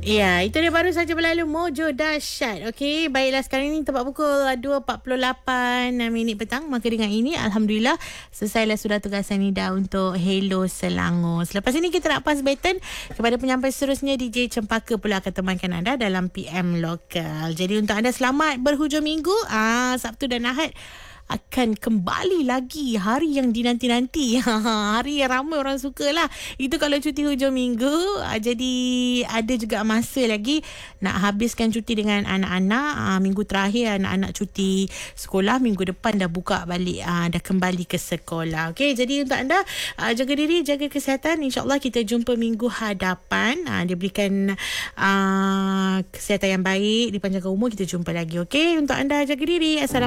Ya, itu dia baru saja berlalu Mojo Dahsyat. Okey, baiklah sekarang ini tepat pukul 2.48 minit petang. Maka dengan ini Alhamdulillah selesailah sudah tugasan Nida untuk Hello Selangor. Selepas ini kita nak pass baton kepada penyampai seterusnya. DJ Cempaka pula akan temankan anda dalam PM Lokal. Jadi untuk anda selamat berhujung minggu. Sabtu dan Ahad akan kembali lagi hari yang dinanti-nanti. Hari yang ramai orang suka lah. Itu kalau cuti hujung minggu. Jadi ada juga masa lagi nak habiskan cuti dengan anak-anak. Minggu terakhir anak-anak cuti sekolah. Minggu depan dah buka balik, dah kembali ke sekolah. Okey, jadi untuk anda jaga diri, jaga kesihatan. InsyaAllah kita jumpa minggu hadapan. Diberikan kesihatan yang baik, dipanjangkan umur, kita jumpa lagi. Okey, untuk anda jaga diri. Assalamualaikum.